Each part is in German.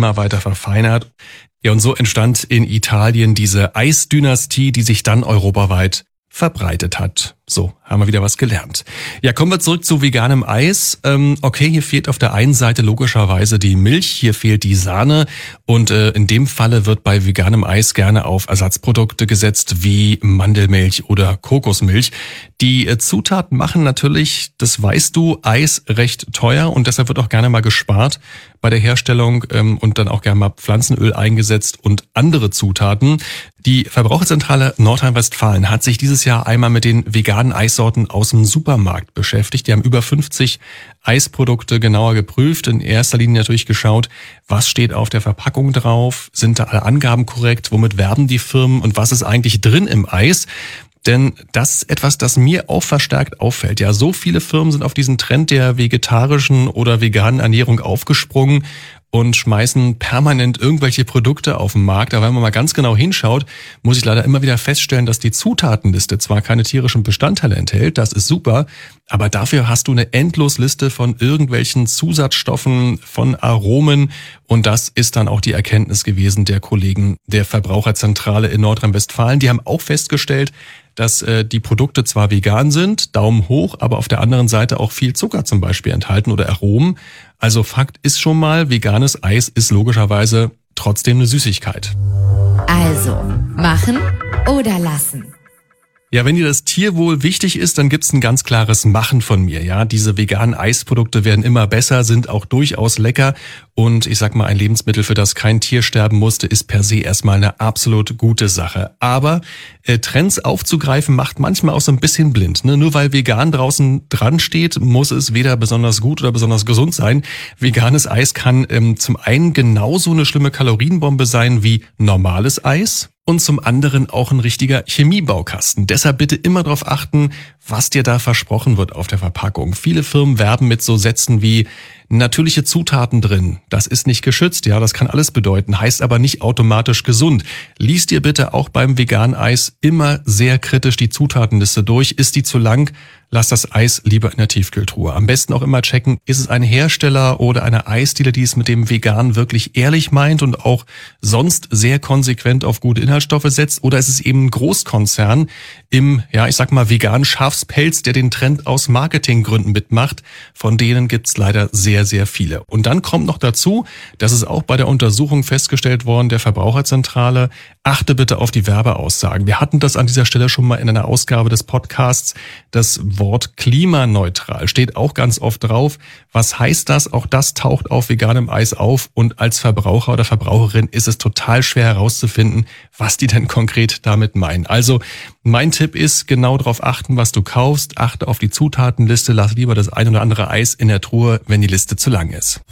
immer weiter verfeinert. Ja, und so entstand in Italien diese Eisdynastie, die sich dann europaweit verbreitet hat. So, haben wir wieder was gelernt. Ja, kommen wir zurück zu veganem Eis. Okay, hier fehlt auf der einen Seite logischerweise die Milch, hier fehlt die Sahne und in dem Falle wird bei veganem Eis gerne auf Ersatzprodukte gesetzt wie Mandelmilch oder Kokosmilch. Die Zutaten machen natürlich, das weißt du, Eis recht teuer und deshalb wird auch gerne mal gespart bei der Herstellung und dann auch gerne mal Pflanzenöl eingesetzt und andere Zutaten. Die Verbraucherzentrale Nordrhein-Westfalen hat sich dieses Jahr einmal mit den veganen Eissorten aus dem Supermarkt beschäftigt. Die haben über 50 Eisprodukte genauer geprüft. In erster Linie natürlich geschaut, was steht auf der Verpackung drauf, sind da alle Angaben korrekt, womit werben die Firmen und was ist eigentlich drin im Eis. Denn das ist etwas, das mir auch verstärkt auffällt. Ja, so viele Firmen sind auf diesen Trend der vegetarischen oder veganen Ernährung aufgesprungen und schmeißen permanent irgendwelche Produkte auf den Markt. Aber wenn man mal ganz genau hinschaut, muss ich leider immer wieder feststellen, dass die Zutatenliste zwar keine tierischen Bestandteile enthält, das ist super, aber dafür hast du eine Endlosliste von irgendwelchen Zusatzstoffen, von Aromen und das ist dann auch die Erkenntnis gewesen der Kollegen der Verbraucherzentrale in Nordrhein-Westfalen. Die haben auch festgestellt, dass die Produkte zwar vegan sind, Daumen hoch, aber auf der anderen Seite auch viel Zucker zum Beispiel enthalten oder Aromen. Also Fakt ist schon mal, veganes Eis ist logischerweise trotzdem eine Süßigkeit. Also, machen oder lassen? Ja, wenn dir das Tierwohl wichtig ist, dann gibt's ein ganz klares Machen von mir. Ja, diese veganen Eisprodukte werden immer besser, sind auch durchaus lecker und ich sag mal, ein Lebensmittel, für das kein Tier sterben musste, ist per se erstmal eine absolut gute Sache. Aber Trends aufzugreifen macht manchmal auch so ein bisschen blind. Ne? Nur weil vegan draußen dran steht, muss es weder besonders gut oder besonders gesund sein. Veganes Eis kann zum einen genauso eine schlimme Kalorienbombe sein wie normales Eis. Und zum anderen auch ein richtiger Chemiebaukasten. Deshalb bitte immer darauf achten, was dir da versprochen wird auf der Verpackung. Viele Firmen werben mit so Sätzen wie natürliche Zutaten drin. Das ist nicht geschützt, ja, das kann alles bedeuten, heißt aber nicht automatisch gesund. Lies dir bitte auch beim veganen Eis immer sehr kritisch die Zutatenliste durch. Ist die zu lang? Lass das Eis lieber in der Tiefkühltruhe. Am besten auch immer checken, ist es ein Hersteller oder eine Eisdiele, die es mit dem Vegan wirklich ehrlich meint und auch sonst sehr konsequent auf gute Inhaltsstoffe setzt, oder ist es eben ein Großkonzern im, ja, ich sag mal, veganen Schafspelz, der den Trend aus Marketinggründen mitmacht. Von denen gibt's leider sehr, sehr viele. Und dann kommt noch dazu, das ist auch bei der Untersuchung festgestellt worden, der Verbraucherzentrale, achte bitte auf die Werbeaussagen. Wir hatten das an dieser Stelle schon mal in einer Ausgabe des Podcasts. Das Wort klimaneutral steht auch ganz oft drauf. Was heißt das? Auch das taucht auf veganem Eis auf und als Verbraucher oder Verbraucherin ist es total schwer herauszufinden, was die denn konkret damit meinen. Also mein Tipp ist, genau darauf achten, was du kaufst. Achte auf die Zutatenliste. Lass lieber das ein oder andere Eis in der Truhe, wenn die Liste zu lang ist.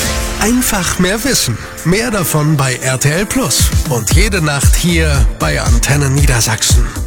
Einfach mehr wissen. Mehr davon bei RTL Plus. Und jede Nacht hier bei Antenne Niedersachsen.